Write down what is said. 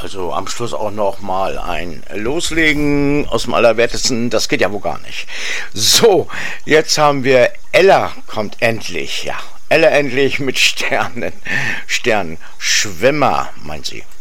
Also am Schluss auch noch mal ein Loslegen aus dem Allerwertesten, das geht ja wohl gar nicht. So, jetzt haben wir Ella kommt endlich, ja. Ella endlich mit Sternen. Sternen. Schwimmer, meint sie.